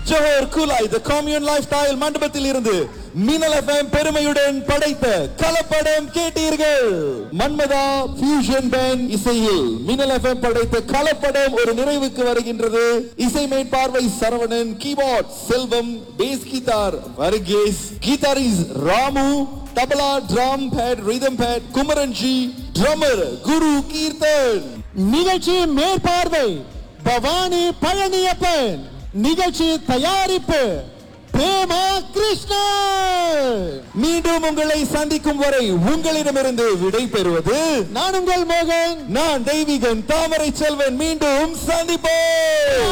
Johor gulab தி commune life style மண்டபத்தில் இருந்து மின்னல் எஃப்எம் பெருமையுடன் படைத்த கலப்படம் கேட்டீர்கள். மன்மதா ஃபியூஷன் பேண்ட் இசையில் மின்னல் எஃப்எம் படைத்த கலப்படம் ஒரு நிறைவுக்கு வருகின்றது. இசை மேற்பார்வை சரவணன், கீபோர்ட் செல்வம், base guitar Varghese, guitarist Ramu, tabla, drum bad, rhythm bad குமரன்ஜி, drummer குரு கீர்த்தன். நிகழ்ச்சி மேற்பார்வை பவானி பழனியப்பன். நிகழ்ச்சி தயாரிப்பு பிரேமா கிருஷ்ணன். மீண்டும் உங்களை சந்திக்கும் வரை உங்களிடமிருந்து விடை பெறுவது நான் உங்கள் மோகன், நான் தெய்வீகன் தாமரை செல்வன். மீண்டும் சந்திப்போம்.